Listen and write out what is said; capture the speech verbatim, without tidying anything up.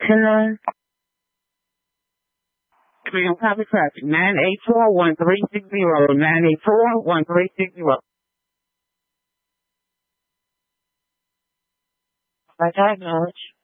Hello? Green copy traffic, nine eight four, one three six zero, nine eight four, one three six zero. Like I acknowledge.